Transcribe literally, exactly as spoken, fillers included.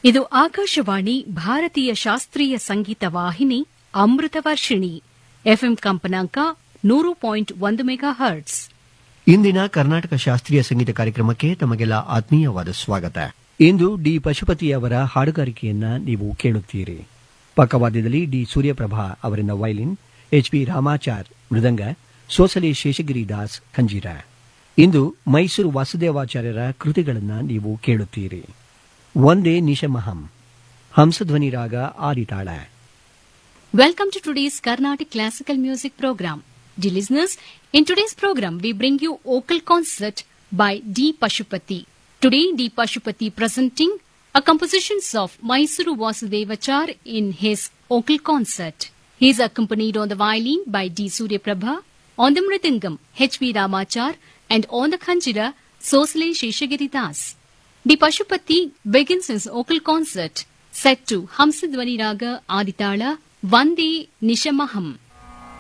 ಇದು ಆಕಾಶವಾಣಿ ಭಾರತೀಯ ಶಾಸ್ತ್ರೀಯ ಸಂಗೀತ ವಾಹಿನಿ ಅಮೃತ ವರ್ಷಿಣಿ ಎಫ್ಎಂ ಕಂಪನಾಂಕ ನೂರು ಪಾಯಿಂಟ್ ಒಂದು ಮೆಗಾ ಹರ್ಟ್ಸ್. ಇಂದಿನ ಕರ್ನಾಟಕ ಶಾಸ್ತ್ರೀಯ ಸಂಗೀತ ಕಾರ್ಯಕ್ರಮಕ್ಕೆ ತಮಗೆಲ್ಲ ಆತ್ಮೀಯವಾದ ಸ್ವಾಗತ. ಇಂದು ಡಿ ಪಶುಪತಿ ಅವರ ಹಾಡುಗಾರಿಕೆಯನ್ನ ನೀವು ಕೇಳುತ್ತೀರಿ. ಪಕ್ಕವಾದ್ಯದಲ್ಲಿ ಡಿ ಸೂರ್ಯಪ್ರಭಾ ಅವರಿಂದ ವೈಲಿನ್, ಎಚ್ ಪಿ ರಾಮಾಚಾರ್ ಮೃದಂಗ, ಸೋಸಲೆ ಶೇಷಗಿರಿದಾಸ್ ಖಂಜೀರ. ಇಂದು ಮೈಸೂರು ವಾಸುದೇವಾಚಾರ್ಯರ ಕೃತಿಗಳನ್ನು ನೀವು ಕೇಳುತ್ತೀರಿ. ಒಂದೇ ನಿಶಮಹಂ, ಹಂಸಧ್ವನಿ ರಾಗ ಆದಿತಾಳ. Welcome to today's Carnatic Classical Music Program. Dear listeners, in today's program we bring you vocal concert by D. Pashupati. Today D. Pashupati presenting a compositions of Mysuru Vasudevachar in his vocal concert. He is accompanied on the violin by D. Suryaprabha, on the mridangam H. P. Ramachar, and on the khanjira Sosale Sheshagiridas. D. Pashupati begins his vocal concert set to Hamsadvani Raga Aditala Vande Nishamaham.